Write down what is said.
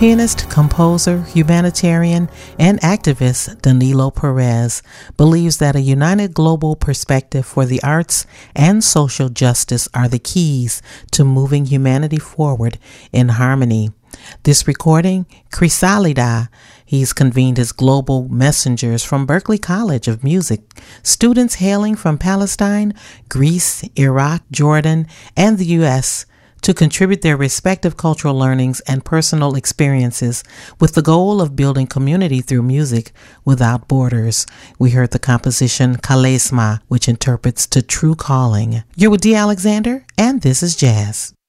Pianist, composer, humanitarian, and activist Danilo Perez believes that a united global perspective for the arts and social justice are the keys to moving humanity forward in harmony. This recording, Chrysalida, he's convened his global messengers from Berklee College of Music, students hailing from Palestine, Greece, Iraq, Jordan, and the U.S., to contribute their respective cultural learnings and personal experiences with the goal of building community through music without borders. We heard the composition Kalesma, which interprets to true calling. You're with D. Alexander, and this is Jazz.